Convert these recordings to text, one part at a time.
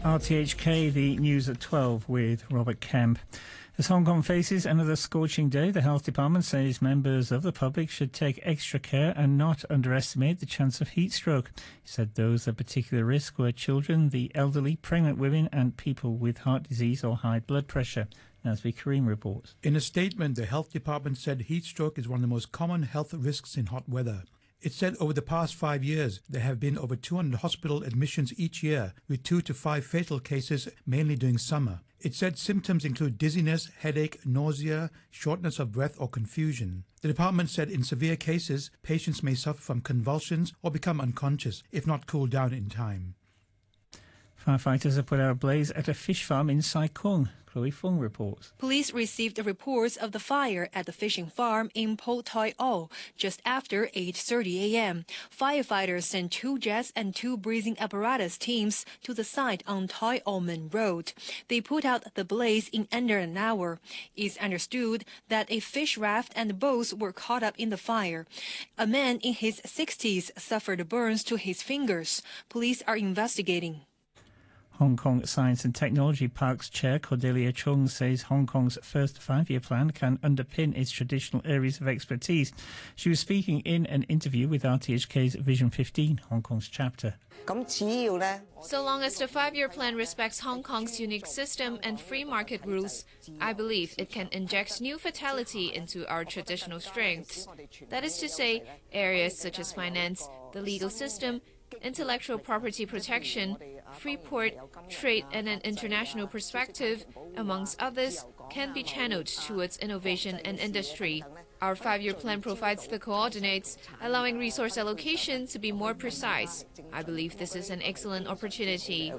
RTHK, the news at 12 with Robert Kemp. As Hong Kong faces another scorching day, the Health Department says members of the public should take extra care and not underestimate the chance of heat stroke. It said those at particular risk were children, the elderly, pregnant women and people with heart disease or high blood pressure. Nazmi Karim reports. In a statement, the Health Department said heat stroke is one of the most common health risks in hot weather. It said over the past 5 years, there have been over 200 hospital admissions each year, with 2 to 5 fatal cases, mainly during summer. It said symptoms include dizziness, headache, nausea, shortness of breath or confusion. The department said in severe cases, patients may suffer from convulsions or become unconscious, if not cooled down in time. Firefighters have put out a blaze at a fish farm in Sai Kung. Chloe Fung reports. Police received reports of the fire at the fishing farm in Po Toi O just after 8:30 a.m. Firefighters sent 2 jets and 2 breathing apparatus teams to the site on Toi O Men Road. They put out the blaze in under an hour. It's understood that a fish raft and boats were caught up in the fire. A man in his 60s suffered burns to his fingers. Police are investigating. Hong Kong Science and Technology Park's chair Cordelia Chung says Hong Kong's first 5-year plan can underpin its traditional areas of expertise. She was speaking in an interview with RTHK's Vision 15, Hong Kong's chapter. So long as the 5-year plan respects Hong Kong's unique system and free market rules, I believe it can inject new vitality into our traditional strengths. That is to say, areas such as finance, the legal system, intellectual property protection, free port, trade and an international perspective, amongst others, can be channeled towards innovation and industry. Our 5-year plan provides the coordinates, allowing resource allocation to be more precise. I believe this is an excellent opportunity.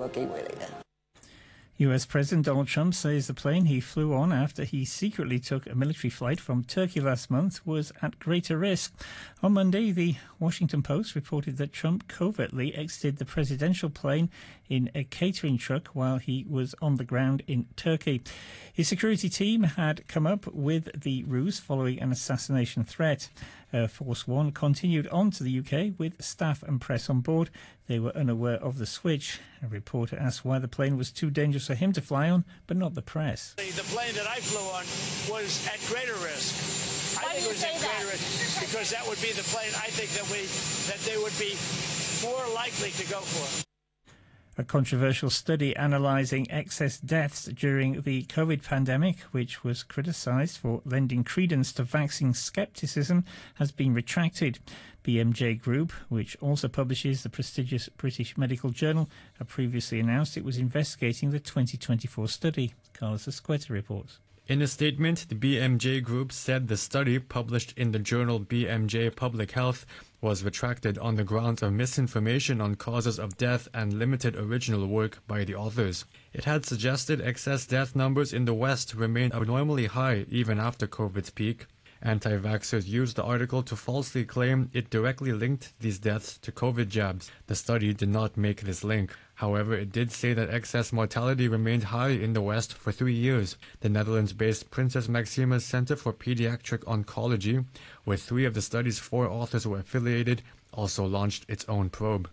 US President Donald Trump says the plane he flew on after he secretly took a military flight from Turkey last month was at greater risk. On Monday, the Washington Post reported that Trump covertly exited the presidential plane in a catering truck while he was on the ground in Turkey. His security team had come up with the ruse following an assassination threat. Air Force One continued on to the UK with staff and press on board. They were unaware of the switch. A reporter asked why the plane was too dangerous for him to fly on, but not the press. The plane that I flew on was at greater risk. I think it was at greater risk because that would be the plane I think that they would be more likely to go for. A controversial study analysing excess deaths during the COVID pandemic, which was criticised for lending credence to vaccine scepticism, has been retracted. BMJ Group, which also publishes the prestigious British Medical Journal, had previously announced it was investigating the 2024 study. Carlos Escueta reports. In a statement, the BMJ Group said the study, published in the journal BMJ Public Health, was retracted on the grounds of misinformation on causes of death and limited original work by the authors. It had suggested excess death numbers in the West remained abnormally high even after COVID's peak. Anti-vaxxers used the article to falsely claim it directly linked these deaths to COVID jabs. The study did not make this link. However, it did say that excess mortality remained high in the West for 3 years. The Netherlands-based Princess Maxima's Center for Pediatric Oncology, where 3 of the study's 4 authors were affiliated, also launched its own probe.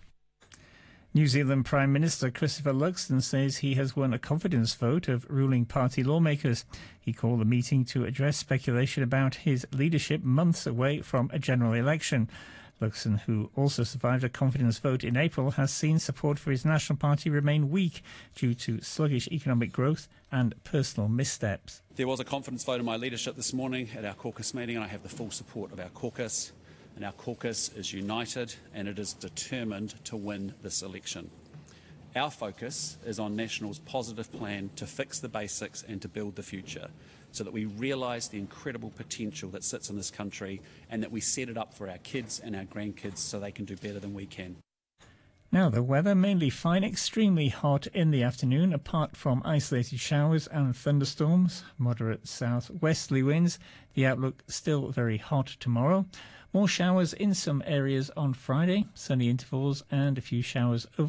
New Zealand Prime Minister Christopher Luxon says he has won a confidence vote of ruling party lawmakers. He called the meeting to address speculation about his leadership months away from a general election. Luxon, who also survived a confidence vote in April, has seen support for his National Party remain weak due to sluggish economic growth and personal missteps. There was a confidence vote in my leadership this morning at our caucus meeting, and I have the full support of our caucus. And our caucus is united and it is determined to win this election. Our focus is on National's positive plan to fix the basics and to build the future, so that we realise the incredible potential that sits in this country and that we set it up for our kids and our grandkids so they can do better than we can. Now the weather, mainly fine, extremely hot in the afternoon, apart from isolated showers and thunderstorms, moderate south-westerly winds. The outlook still very hot tomorrow. More showers in some areas on Friday, sunny intervals and a few showers over